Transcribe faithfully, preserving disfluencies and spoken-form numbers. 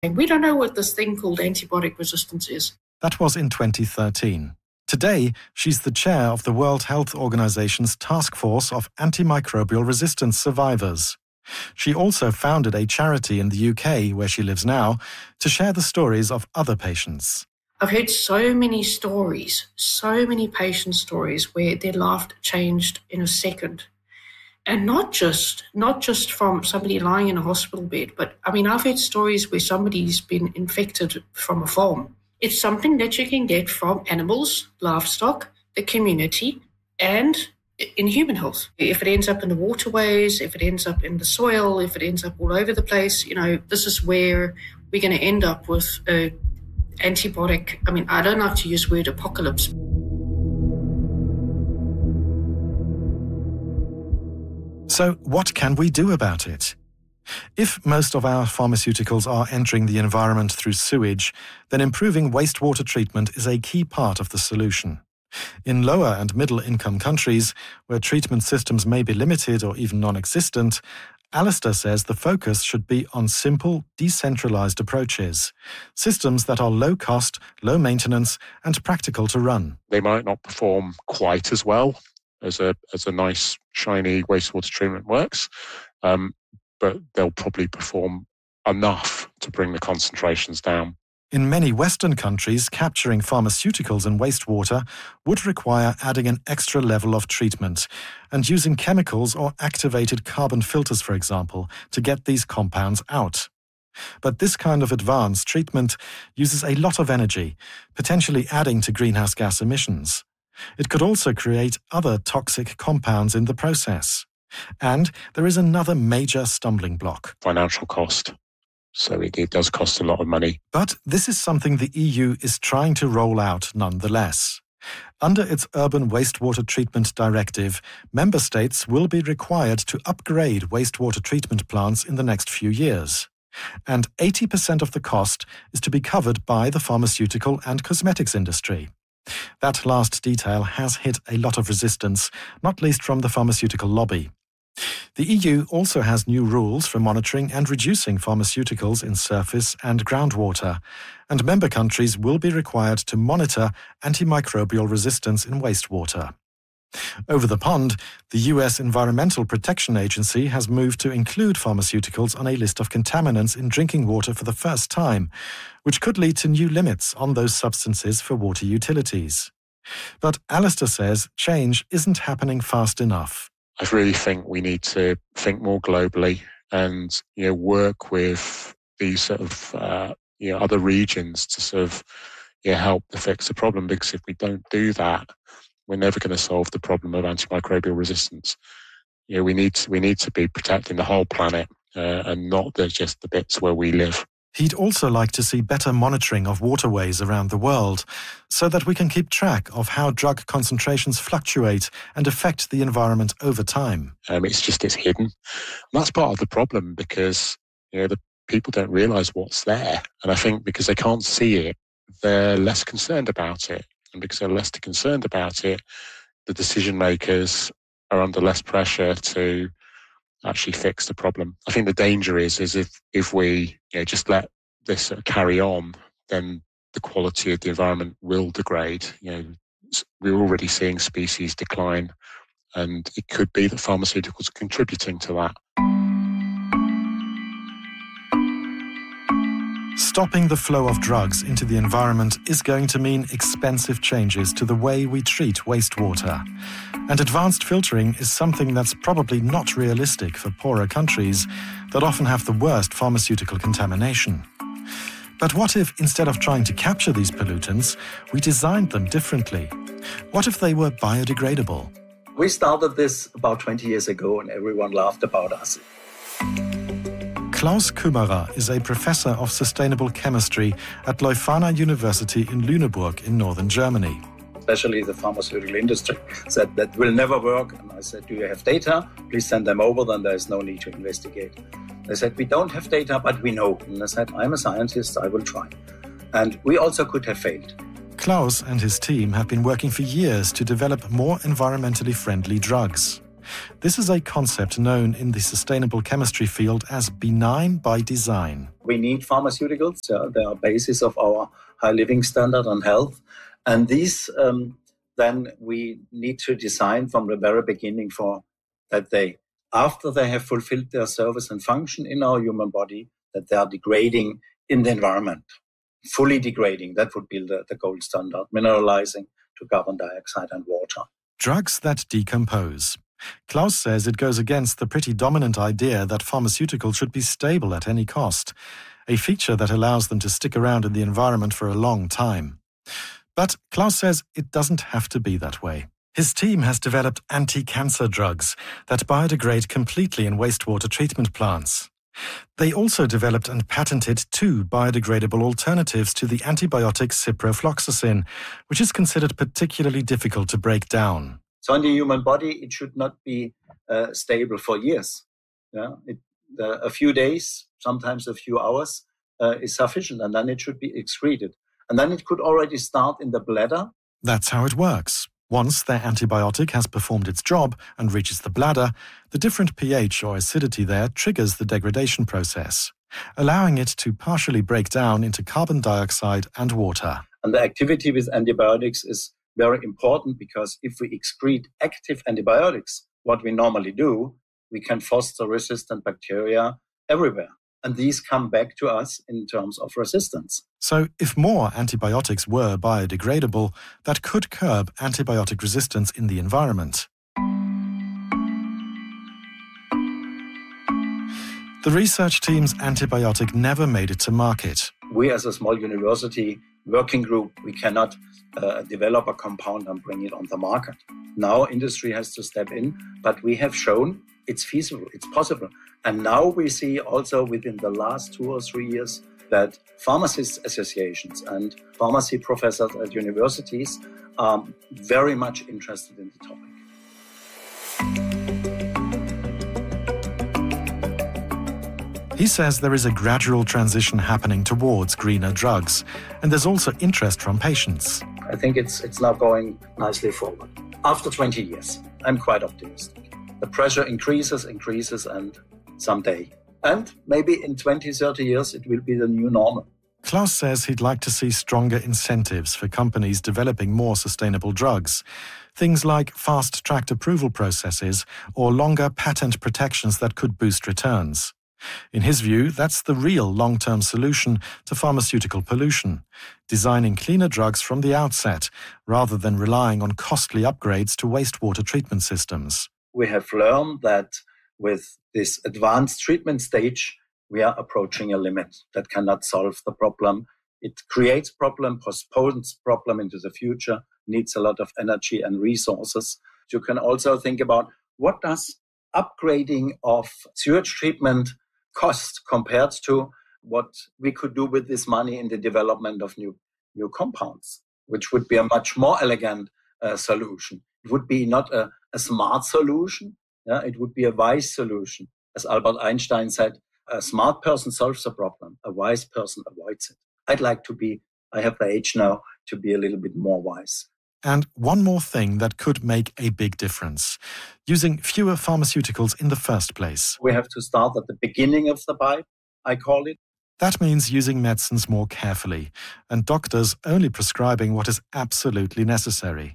And we don't know what this thing called antibiotic resistance is. That was in twenty thirteen. Today, she's the chair of the World Health Organization's Task Force of Antimicrobial Resistance Survivors. She also founded a charity in the U K, where she lives now, to share the stories of other patients. I've heard so many stories, so many patient stories where their life changed in a second. And not just not just from somebody lying in a hospital bed, but I mean, I've heard stories where somebody's been infected from a farm. It's something that you can get from animals, livestock, the community, and in human health. If it ends up in the waterways, if it ends up in the soil, if it ends up all over the place, you know, this is where we're going to end up with a antibiotic. I mean, I don't like to use the word apocalypse. So what can we do about it? If most of our pharmaceuticals are entering the environment through sewage, then improving wastewater treatment is a key part of the solution. In lower and middle-income countries, where treatment systems may be limited or even non-existent, Alistair says the focus should be on simple, decentralized approaches, systems that are low cost, low maintenance, and practical to run. They might not perform quite as well as a as a nice, shiny wastewater treatment works, um, but they'll probably perform enough to bring the concentrations down. In many Western countries, capturing pharmaceuticals in wastewater would require adding an extra level of treatment and using chemicals or activated carbon filters, for example, to get these compounds out. But this kind of advanced treatment uses a lot of energy, potentially adding to greenhouse gas emissions. It could also create other toxic compounds in the process. And there is another major stumbling block. Financial cost. So it, it does cost a lot of money. But this is something the E U is trying to roll out nonetheless. Under its Urban Wastewater Treatment Directive, member states will be required to upgrade wastewater treatment plants in the next few years. And eighty percent of the cost is to be covered by the pharmaceutical and cosmetics industry. That last detail has hit a lot of resistance, not least from the pharmaceutical lobby. The E U also has new rules for monitoring and reducing pharmaceuticals in surface and groundwater, and member countries will be required to monitor antimicrobial resistance in wastewater. Over the pond, the U S Environmental Protection Agency has moved to include pharmaceuticals on a list of contaminants in drinking water for the first time, which could lead to new limits on those substances for water utilities. But Alistair says change isn't happening fast enough. I really think we need to think more globally and, you know, work with these sort of uh, you know other regions to sort of you know, help to fix the problem. Because if we don't do that, we're never going to solve the problem of antimicrobial resistance. You know, we need to, we need to be protecting the whole planet uh, and not the, just the bits where we live. He'd also like to see better monitoring of waterways around the world so that we can keep track of how drug concentrations fluctuate and affect the environment over time. Um, it's just, it's hidden. And that's part of the problem because, you know, the people don't realise what's there. And I think because they can't see it, they're less concerned about it. And because they're less concerned about it, the decision makers are under less pressure to actually fix the problem. I think the danger is, is if, if we you know, just let this sort of carry on, then the quality of the environment will degrade. You know, we're already seeing species decline, and it could be that pharmaceuticals are contributing to that. Stopping the flow of drugs into the environment is going to mean expensive changes to the way we treat wastewater. And advanced filtering is something that's probably not realistic for poorer countries that often have the worst pharmaceutical contamination. But what if, instead of trying to capture these pollutants, we designed them differently? What if they were biodegradable? We started this about twenty years ago and everyone laughed about us. Klaus Kümmerer is a professor of sustainable chemistry at Leuphana University in Lüneburg in northern Germany. Especially the pharmaceutical industry said that will never work. And I said, do you have data? Please send them over, then there is no need to investigate. They said, we don't have data, but we know. And I said, I'm a scientist, I will try. And we also could have failed. Klaus and his team have been working for years to develop more environmentally friendly drugs. This is a concept known in the sustainable chemistry field as benign by design. We need pharmaceuticals. Uh, they are basis of our high living standard and health. And these, um, then we need to design from the very beginning for that they, after they have fulfilled their service and function in our human body, that they are degrading in the environment. Fully degrading, that would be the, the gold standard, mineralizing to carbon dioxide and water. Drugs that decompose. Klaus says it goes against the pretty dominant idea that pharmaceuticals should be stable at any cost, a feature that allows them to stick around in the environment for a long time. But Klaus says it doesn't have to be that way. His team has developed anti-cancer drugs that biodegrade completely in wastewater treatment plants. They also developed and patented two biodegradable alternatives to the antibiotic ciprofloxacin, which is considered particularly difficult to break down. So in the human body, it should not be uh, stable for years. Yeah? It, uh, a few days, sometimes a few hours, uh, is sufficient, and then it should be excreted. And then it could already start in the bladder. That's how it works. Once their antibiotic has performed its job and reaches the bladder, the different pH or acidity there triggers the degradation process, allowing it to partially break down into carbon dioxide and water. And the activity with antibiotics is very important because if we excrete active antibiotics, what we normally do, we can foster resistant bacteria everywhere. And these come back to us in terms of resistance. So if more antibiotics were biodegradable, that could curb antibiotic resistance in the environment. The research team's antibiotic never made it to market. We as a small university working group, we cannot uh, develop a compound and bring it on the market. Now industry has to step in, but we have shown it's feasible, it's possible. And now we see also within the last two or three years that pharmacists associations and pharmacy professors at universities are very much interested in the topic. He says there is a gradual transition happening towards greener drugs, and there's also interest from patients. I think it's it's now going nicely forward. After twenty years, I'm quite optimistic. The pressure increases, increases, and someday, and maybe in twenty, thirty years, it will be the new normal. Klaus says he'd like to see stronger incentives for companies developing more sustainable drugs. Things like fast-tracked approval processes or longer patent protections that could boost returns. In his view, that's the real long-term solution to pharmaceutical pollution, designing cleaner drugs from the outset, rather than relying on costly upgrades to wastewater treatment systems. We have learned that with this advanced treatment stage, we are approaching a limit that cannot solve the problem. It creates problem, postpones problem into the future, needs a lot of energy and resources. You can also think about what does upgrading of sewage treatment cost compared to what we could do with this money in the development of new, new compounds, which would be a much more elegant uh, solution. It would be not a, a smart solution. Yeah, it would be a wise solution. As Albert Einstein said, a smart person solves a problem, a wise person avoids it. I'd like to be, I have the age now, to be a little bit more wise. And one more thing that could make a big difference, using fewer pharmaceuticals in the first place. We have to start at the beginning of the pipe, I call it. That means using medicines more carefully, and doctors only prescribing what is absolutely necessary.